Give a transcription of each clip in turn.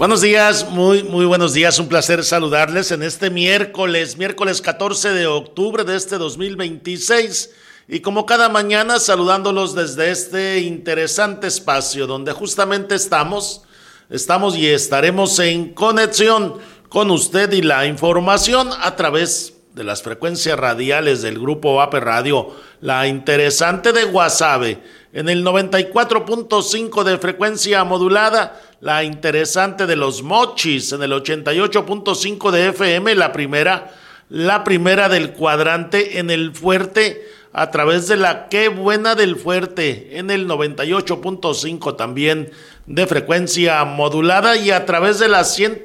Buenos días, muy buenos días, un placer saludarles en este miércoles 14 de octubre de este 2026 y como cada mañana saludándolos desde este interesante espacio donde justamente estamos y estaremos en conexión con usted y la información a través de las frecuencias radiales del Grupo AP Radio, la interesante de Guasave, en el 94.5 de frecuencia modulada, la interesante de Los Mochis, en el 88.5 de FM, la primera del cuadrante en el Fuerte, a través de la Qué Buena del Fuerte, en el 98.5 también de frecuencia modulada y a través de la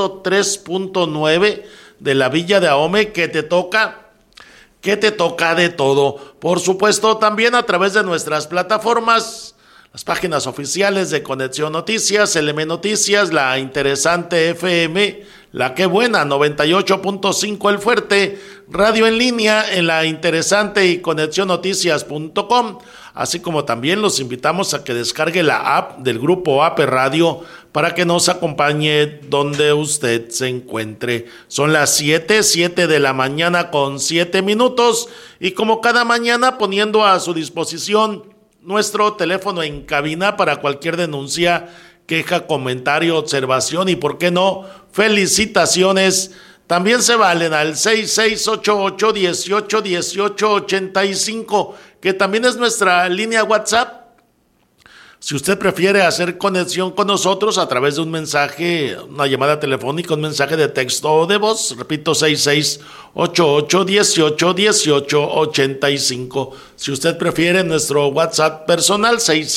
103.9 de la Villa de Ahome, que te toca de todo. Por supuesto, también a través de nuestras plataformas, las páginas oficiales de Conexión Noticias, LM Noticias, la interesante FM, la Qué Buena, 98.5 El Fuerte, radio en línea en la interesante y conexionnoticias.com, así como también los invitamos a que descargue la app del Grupo AP Radio para que nos acompañe donde usted se encuentre. Son las 7 de la mañana con 7 minutos y como cada mañana poniendo a su disposición nuestro teléfono en cabina para cualquier denuncia, queja, comentario, observación y, ¿por qué no?, felicitaciones. También se valen al 6688-181885, que también es nuestra línea WhatsApp. Si usted prefiere hacer conexión con nosotros a través de un mensaje, una llamada telefónica, un mensaje de texto o de voz, repito, 6688-181885. Si usted prefiere nuestro WhatsApp personal,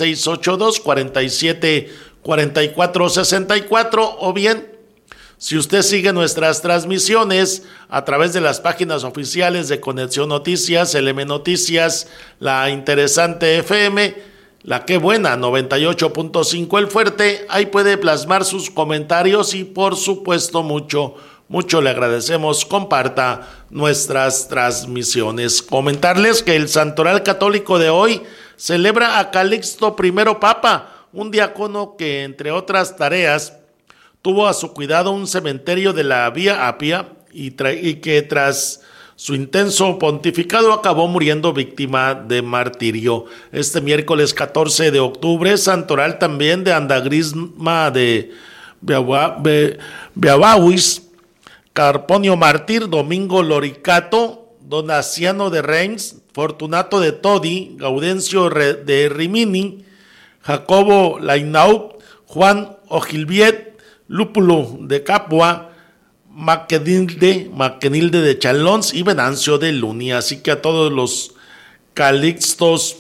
6682-474464, o bien, si usted sigue nuestras transmisiones a través de las páginas oficiales de Conexión Noticias, LM Noticias, la interesante FM, la Qué Buena, 98.5 El Fuerte, ahí puede plasmar sus comentarios y por supuesto mucho le agradecemos, comparta nuestras transmisiones. Comentarles que el Santoral Católico de hoy celebra a Calixto I Papa, un diácono que entre otras tareas tuvo a su cuidado un cementerio de la Vía Apia y que tras su intenso pontificado acabó muriendo víctima de martirio. Este miércoles 14 de octubre, santoral también de Andagrisma de Beabawis, Carponio Mártir, Domingo Loricato, Donaciano de Reims, Fortunato de Todi, Gaudencio de Rimini, Jacobo Lainau, Juan Ogilviet, Lúpulo de Capua, Maquenilde de Chalons y Venancio de Luni. Así que a todos los Calixtos,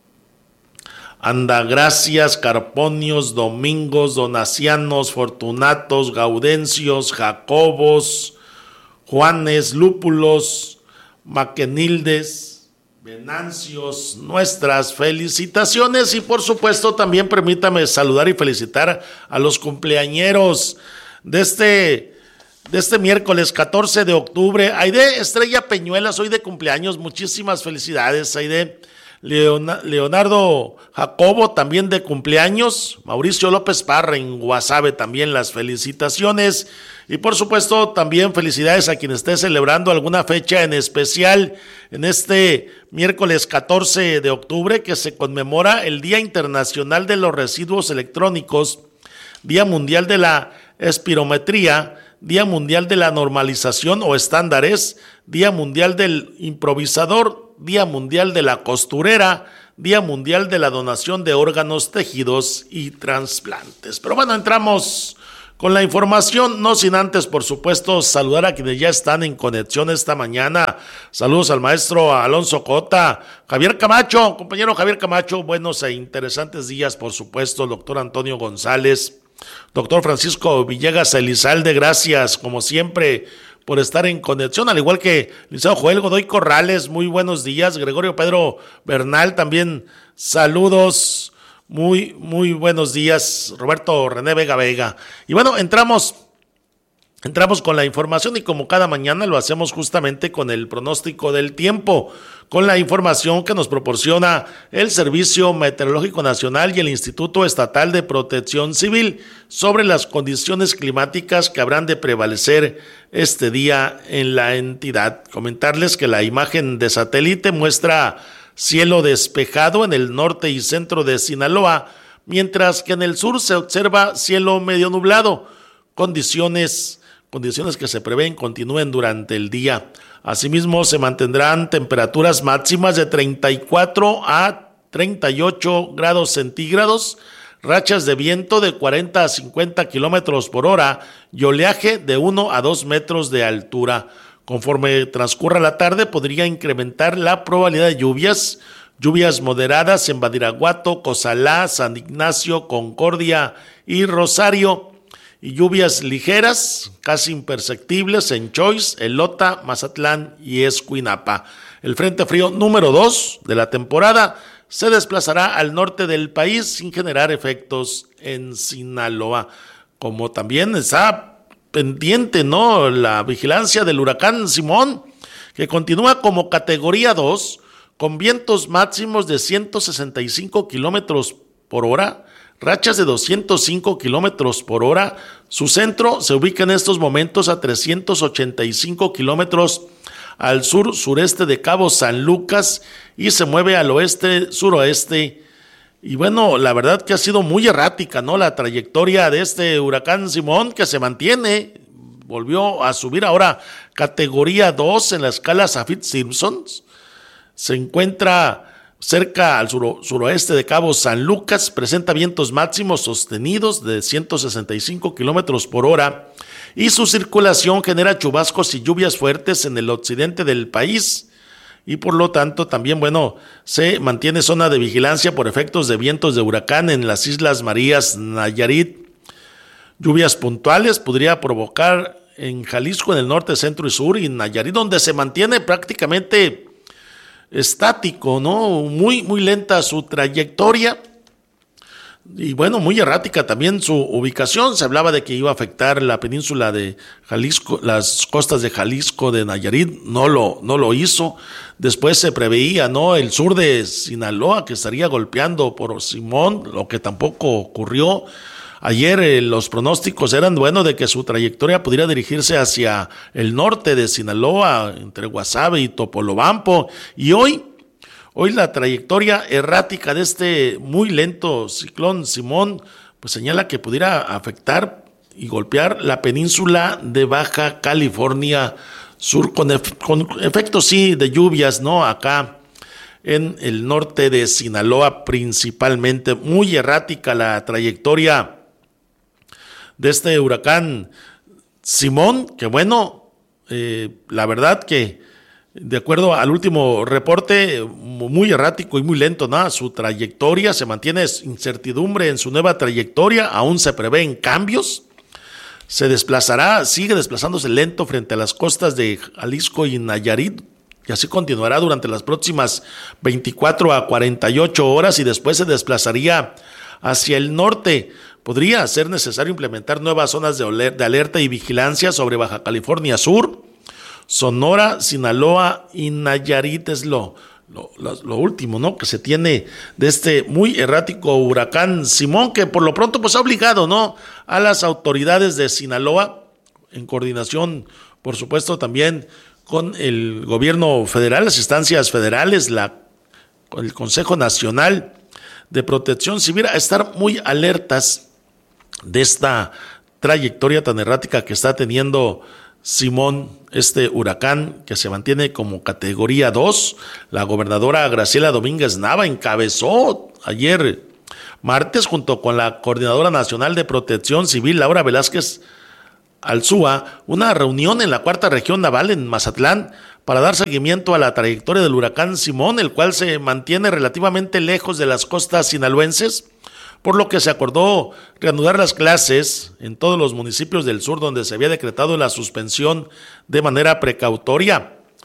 Andagracias, Carponios, Domingos, Donacianos, Fortunatos, Gaudencios, Jacobos, Juanes, Lúpulos, Maquenildes, Venancios, nuestras felicitaciones y por supuesto también permítame saludar y felicitar a los cumpleañeros de este miércoles 14 de octubre. Aide Estrella Peñuelas, hoy de cumpleaños, muchísimas felicidades, Aide. Leonardo Jacobo también de cumpleaños, Mauricio López Parra en Guasave también las felicitaciones y por supuesto también felicidades a quien esté celebrando alguna fecha en especial en este miércoles 14 de octubre que se conmemora el Día Internacional de los Residuos Electrónicos, Día Mundial de la Espirometría, Día Mundial de la Normalización o Estándares, Día Mundial del Improvisador, Día Mundial de la Costurera, Día Mundial de la Donación de Órganos, Tejidos y Trasplantes. Pero bueno, entramos con la información, no sin antes, por supuesto, saludar a quienes ya están en conexión esta mañana. Saludos al maestro Alonso Cota, Javier Camacho, compañero Javier Camacho, buenos e interesantes días, por supuesto, el doctor Antonio González, doctor Francisco Villegas Elizalde, gracias, como siempre, por estar en conexión, al igual que licenciado Joel Godoy Corrales, muy buenos días, Gregorio Pedro Bernal, también saludos, muy buenos días, Roberto René Vega. Y bueno, entramos Entramos con la información y como cada mañana lo hacemos justamente con el pronóstico del tiempo, con la información que nos proporciona el Servicio Meteorológico Nacional y el Instituto Estatal de Protección Civil sobre las condiciones climáticas que habrán de prevalecer este día en la entidad. Comentarles que la imagen de satélite muestra cielo despejado en el norte y centro de Sinaloa, mientras que en el sur se observa cielo medio nublado, condiciones que se prevén continúen durante el día. Asimismo, se mantendrán temperaturas máximas de 34 a 38 grados centígrados, rachas de viento de 40 a 50 kilómetros por hora y oleaje de 1 a 2 metros de altura. Conforme transcurra la tarde, podría incrementar la probabilidad de lluvias moderadas en Badiraguato, Cozalá, San Ignacio, Concordia y Rosario, y lluvias ligeras, casi imperceptibles en Choix, Elota, Mazatlán y Escuinapa. El Frente Frío número 2 de la temporada se desplazará al norte del país sin generar efectos en Sinaloa. Como también está pendiente, ¿no?, la vigilancia del huracán Simón, que continúa como categoría 2, con vientos máximos de 165 kilómetros por hora, rachas de 205 kilómetros por hora. Su centro se ubica en estos momentos a 385 kilómetros al sur-sureste de Cabo San Lucas y se mueve al oeste-suroeste. Y bueno, la verdad que ha sido muy errática, ¿no?, la trayectoria de este huracán Simón, que se mantiene, volvió a subir ahora categoría 2 en la escala Saffir-Simpson. Se encuentra cerca al suroeste de Cabo San Lucas, presenta vientos máximos sostenidos de 165 kilómetros por hora y su circulación genera chubascos y lluvias fuertes en el occidente del país y por lo tanto también, se mantiene zona de vigilancia por efectos de vientos de huracán en las Islas Marías, Nayarit. Lluvias puntuales podría provocar en Jalisco, en el norte, centro y sur, y Nayarit, donde se mantiene prácticamente estático, ¿no? Muy lenta su trayectoria y muy errática también su ubicación. Se hablaba de que iba a afectar la península de Jalisco, las costas de Jalisco, de Nayarit, no lo hizo. Después se preveía, ¿no?, el sur de Sinaloa que estaría golpeando por Simón, lo que tampoco ocurrió. Ayer los pronósticos eran, de que su trayectoria pudiera dirigirse hacia el norte de Sinaloa, entre Guasave y Topolobampo, y hoy la trayectoria errática de este muy lento ciclón Simón, pues señala que pudiera afectar y golpear la península de Baja California Sur, con efectos, sí, de lluvias, ¿no?, acá en el norte de Sinaloa principalmente. Muy errática la trayectoria de este huracán Simón, que la verdad que de acuerdo al último reporte, muy errático y muy lento, ¿no?, su trayectoria, se mantiene incertidumbre en su nueva trayectoria, aún se prevén cambios, sigue desplazándose lento frente a las costas de Jalisco y Nayarit, y así continuará durante las próximas 24 a 48 horas y después se desplazaría hacia el norte. Podría ser necesario implementar nuevas zonas de alerta y vigilancia sobre Baja California Sur, Sonora, Sinaloa y Nayarit. Es lo último, ¿no?, que se tiene de este muy errático huracán Simón, que por lo pronto pues ha obligado, ¿no?, a las autoridades de Sinaloa, en coordinación, por supuesto, también con el gobierno federal, las instancias federales, el Consejo Nacional de Protección Civil, a estar muy alertas de esta trayectoria tan errática que está teniendo Simón, este huracán que se mantiene como categoría 2. La gobernadora Graciela Domínguez Nava encabezó ayer martes, junto con la Coordinadora Nacional de Protección Civil, Laura Velázquez Alzúa, una reunión en la 4ª Región Naval en Mazatlán para dar seguimiento a la trayectoria del huracán Simón, el cual se mantiene relativamente lejos de las costas sinaloenses, por lo que se acordó reanudar las clases en todos los municipios del sur donde se había decretado la suspensión de manera precautoria.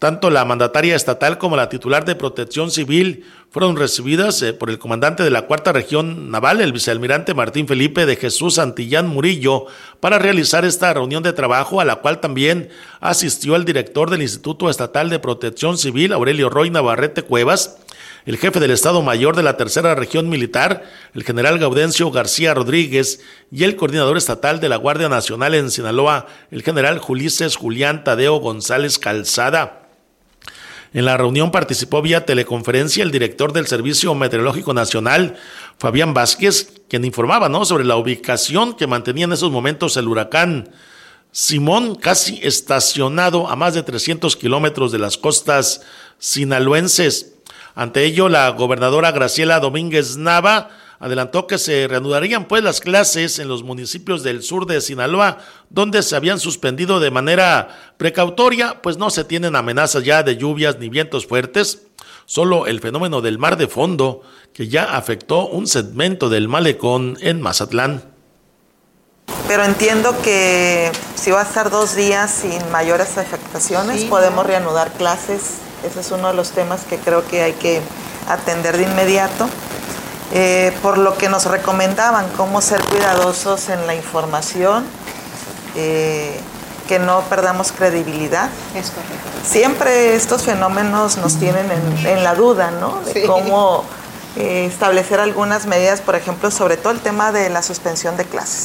Tanto la mandataria estatal como la titular de Protección Civil fueron recibidas por el comandante de la Cuarta Región Naval, el vicealmirante Martín Felipe de Jesús Santillán Murillo, para realizar esta reunión de trabajo, a la cual también asistió el director del Instituto Estatal de Protección Civil, Aurelio Roy Navarrete Cuevas, el jefe del Estado Mayor de la Tercera Región Militar, el general Gaudencio García Rodríguez, y el coordinador estatal de la Guardia Nacional en Sinaloa, el general Ulises Julián Tadeo González Calzada. En la reunión participó vía teleconferencia el director del Servicio Meteorológico Nacional, Fabián Vázquez, quien informaba, sobre la ubicación que mantenía en esos momentos el huracán Simón, casi estacionado a más de 300 kilómetros de las costas sinaloenses. Ante ello, la gobernadora Graciela Domínguez Nava adelantó que se reanudarían las clases en los municipios del sur de Sinaloa, donde se habían suspendido de manera precautoria, pues no se tienen amenazas ya de lluvias ni vientos fuertes, solo el fenómeno del mar de fondo, que ya afectó un segmento del malecón en Mazatlán. Pero entiendo que si va a estar 2 días sin mayores afectaciones, podemos reanudar clases. Ese es uno de los temas que creo que hay que atender de inmediato. Por lo que nos recomendaban cómo ser cuidadosos en la información, que no perdamos credibilidad. Es correcto. Siempre estos fenómenos nos tienen en la duda, ¿no? De cómo establecer algunas medidas, por ejemplo, sobre todo el tema de la suspensión de clases.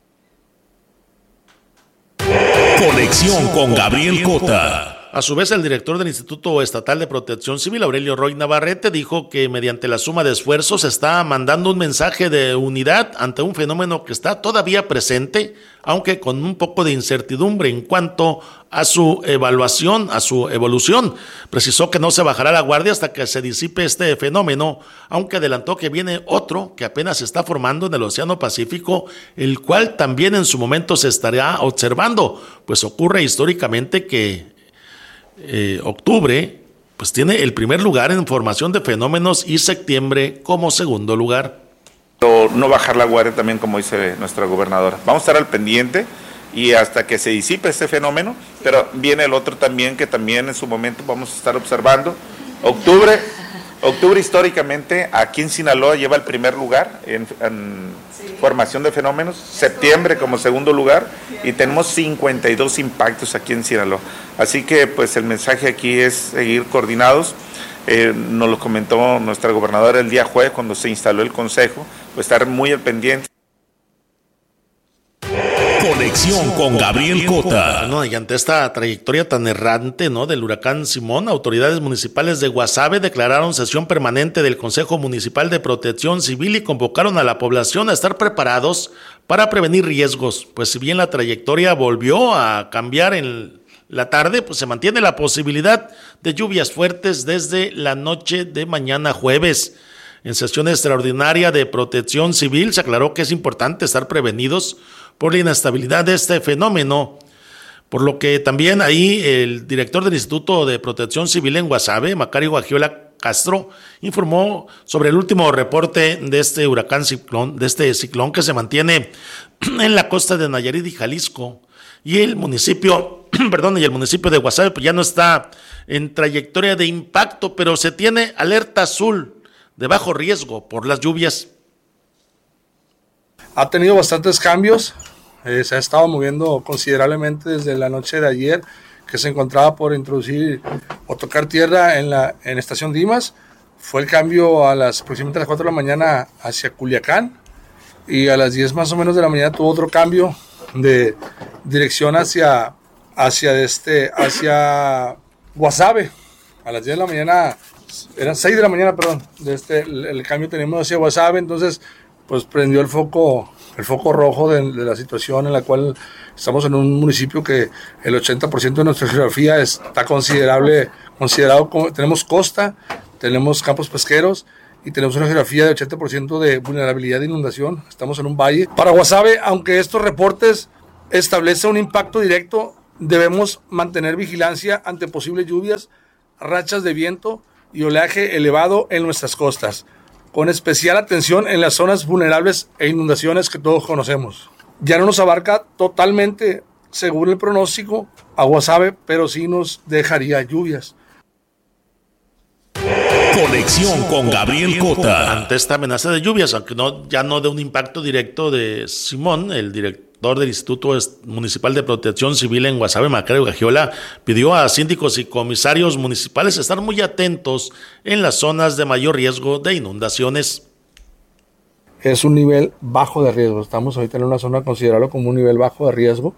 Conexión con Gabriel Cota. A su vez, el director del Instituto Estatal de Protección Civil, Aurelio Roy Navarrete, dijo que mediante la suma de esfuerzos se está mandando un mensaje de unidad ante un fenómeno que está todavía presente, aunque con un poco de incertidumbre en cuanto a su evaluación, a su evolución. Precisó que no se bajará la guardia hasta que se disipe este fenómeno, aunque adelantó que viene otro que apenas se está formando en el Océano Pacífico, el cual también en su momento se estará observando, pues ocurre históricamente que octubre pues tiene el primer lugar en formación de fenómenos y septiembre como segundo lugar. No bajar la guardia también, como dice nuestra gobernadora. Vamos a estar al pendiente y hasta que se disipe este fenómeno, pero viene el otro también que también en su momento vamos a estar observando. Octubre históricamente aquí en Sinaloa lleva el primer lugar en formación de fenómenos, septiembre como segundo lugar y tenemos 52 impactos aquí en Sinaloa. Así que pues el mensaje aquí es seguir coordinados. Nos lo comentó nuestra gobernadora el día jueves cuando se instaló el consejo, pues estar muy al pendiente. Conexión con Gabriel Cota. Bueno, y ante esta trayectoria tan errante, del huracán Simón, autoridades municipales de Guasave declararon sesión permanente del Consejo Municipal de Protección Civil y convocaron a la población a estar preparados para prevenir riesgos, pues si bien la trayectoria volvió a cambiar en la tarde, pues se mantiene la posibilidad de lluvias fuertes desde la noche de mañana jueves. En sesión extraordinaria de Protección Civil se aclaró que es importante estar prevenidos por la inestabilidad de este fenómeno, por lo que también ahí el director del Instituto de Protección Civil en Guasave, Macario Guagiola Castro, informó sobre el último reporte de este huracán ciclón, de este ciclón que se mantiene en la costa de Nayarit y Jalisco, y el municipio, de Guasave pues ya no está en trayectoria de impacto, pero se tiene alerta azul de bajo riesgo por las lluvias. Ha tenido bastantes cambios, se ha estado moviendo considerablemente desde la noche de ayer, que se encontraba por introducir o tocar tierra en Estación Dimas. Fue el cambio aproximadamente a las 4 de la mañana hacia Culiacán, y a las 10 más o menos de la mañana tuvo otro cambio de dirección hacia Guasave. A las 10 de la mañana, eran 6 de la mañana, perdón, el cambio tenemos hacia Guasave. Entonces pues prendió el foco rojo de la situación en la cual estamos en un municipio que el 80% de nuestra geografía está considerado, tenemos costa, tenemos campos pesqueros y tenemos una geografía de 80% de vulnerabilidad de inundación. Estamos en un valle. Para Guasave, aunque estos reportes establecen un impacto directo, debemos mantener vigilancia ante posibles lluvias, rachas de viento y oleaje elevado en nuestras costas, con especial atención en las zonas vulnerables e inundaciones que todos conocemos. Ya no nos abarca totalmente según el pronóstico, a Guasave, pero sí nos dejaría lluvias. Conexión con Gabriel Cota. Ante esta amenaza de lluvias, aunque ya no de un impacto directo de Simón, el director del Instituto Municipal de Protección Civil en Guasave, Macario Gagiola, pidió a síndicos y comisarios municipales estar muy atentos en las zonas de mayor riesgo de inundaciones. Es un nivel bajo de riesgo. Estamos ahorita en una zona considerable como un nivel bajo de riesgo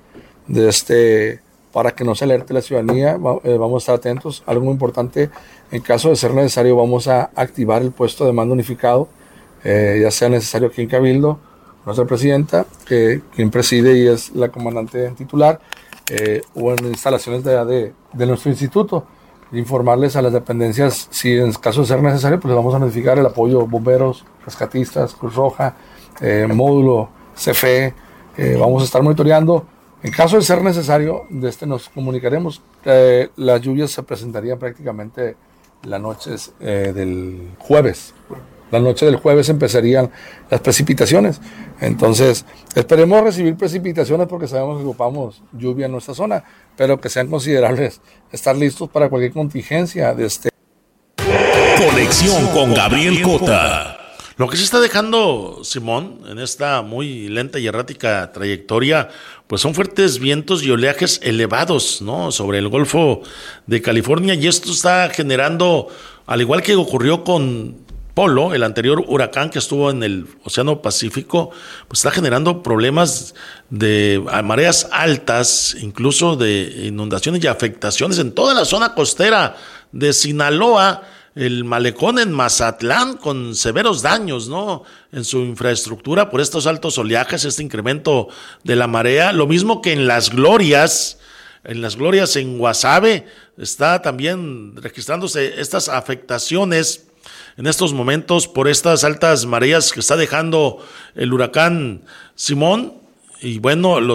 para que no se alerte la ciudadanía. Vamos a estar atentos. Algo muy importante, en caso de ser necesario, vamos a activar el puesto de mando unificado, ya sea necesario aquí en Cabildo, nuestra presidenta, quien preside y es la comandante titular, o en instalaciones de nuestro instituto. Informarles a las dependencias, si en caso de ser necesario, pues les vamos a notificar el apoyo, bomberos, rescatistas, Cruz Roja, módulo, CFE, vamos a estar monitoreando. En caso de ser necesario, nos comunicaremos. Las lluvias se presentarían prácticamente las noches del jueves. La noche del jueves empezarían las precipitaciones. Entonces, esperemos recibir precipitaciones porque sabemos que ocupamos lluvia en nuestra zona, pero que sean considerables, estar listos para cualquier contingencia Conexión con Gabriel Cota. Lo que se está dejando Simón en esta muy lenta y errática trayectoria, pues son fuertes vientos y oleajes elevados, ¿no?, sobre el Golfo de California, y esto está generando, al igual que ocurrió con Polo, el anterior huracán que estuvo en el Océano Pacífico, pues está generando problemas de mareas altas, incluso de inundaciones y afectaciones en toda la zona costera de Sinaloa, el malecón en Mazatlán con severos daños, ¿no?, en su infraestructura por estos altos oleajes, este incremento de la marea, lo mismo que en Las Glorias en Guasave está también registrándose estas afectaciones en estos momentos por estas altas mareas que está dejando el huracán Simón, y bueno, el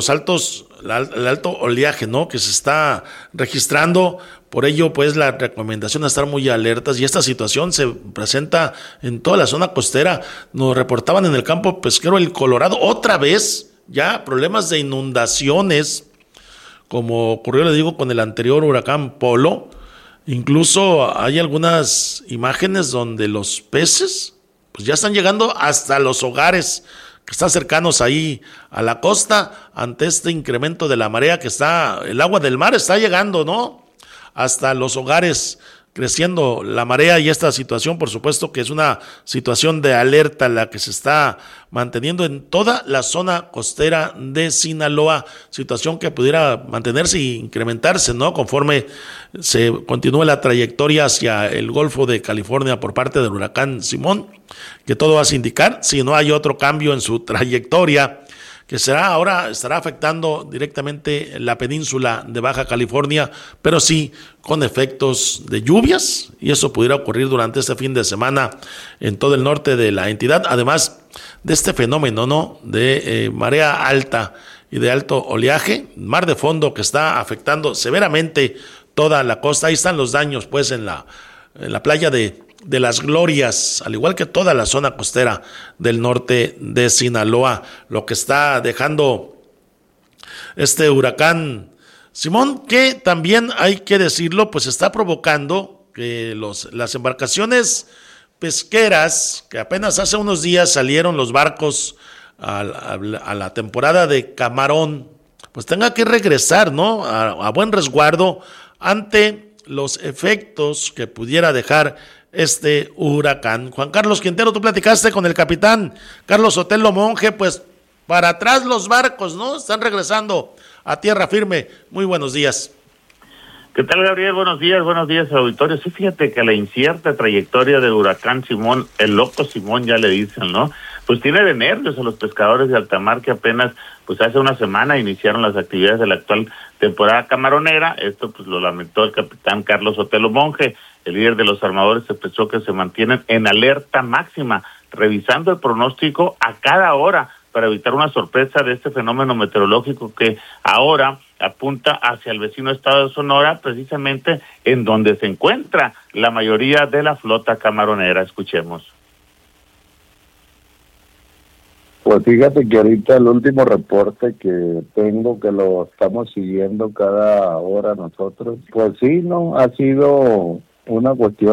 alto oleaje, ¿no?, que se está registrando. Por ello, pues la recomendación es estar muy alertas, y esta situación se presenta en toda la zona costera. Nos reportaban en el campo pesquero El Colorado otra vez ya problemas de inundaciones, como ocurrió, le digo, con el anterior huracán Polo. Incluso hay algunas imágenes donde los peces pues ya están llegando hasta los hogares que están cercanos ahí a la costa, ante este incremento de la marea el agua del mar está llegando, ¿no?, hasta los hogares, creciendo la marea, y esta situación, por supuesto, que es una situación de alerta la que se está manteniendo en toda la zona costera de Sinaloa, situación que pudiera mantenerse e incrementarse, ¿no?, conforme se continúe la trayectoria hacia el Golfo de California por parte del huracán Simón, que todo hace indicar, si no hay otro cambio en su trayectoria, que estará afectando directamente la península de Baja California, pero sí con efectos de lluvias, y eso pudiera ocurrir durante este fin de semana en todo el norte de la entidad, además de este fenómeno, ¿no?, de marea alta y de alto oleaje, mar de fondo que está afectando severamente toda la costa. Ahí están los daños, pues, en la playa de Las Glorias, al igual que toda la zona costera del norte de Sinaloa, lo que está dejando este huracán Simón, que también hay que decirlo, pues está provocando que las embarcaciones pesqueras, que apenas hace unos días salieron los barcos a la temporada de camarón, pues tenga que regresar, ¿no?, a buen resguardo ante los efectos que pudiera dejar este huracán. Juan Carlos Quintero, tú platicaste con el capitán Carlos Sotelo Monje, pues para atrás los barcos, ¿no?, están regresando a tierra firme. Muy buenos días. ¿Qué tal, Gabriel? Buenos días, auditorio. Sí, fíjate que la incierta trayectoria del huracán Simón, el loco Simón ya le dicen, ¿no?, pues tiene de nervios a los pescadores de alta mar que apenas, pues hace una semana iniciaron las actividades de la actual temporada camaronera. Esto pues lo lamentó el capitán Carlos Sotelo Monje. El líder de los armadores expresó que se mantienen en alerta máxima, revisando el pronóstico a cada hora para evitar una sorpresa de este fenómeno meteorológico que ahora apunta hacia el vecino estado de Sonora, precisamente en donde se encuentra la mayoría de la flota camaronera. Escuchemos. Pues fíjate que ahorita el último reporte que tengo, que lo estamos siguiendo cada hora nosotros, pues sí, no, ha sido una cuestión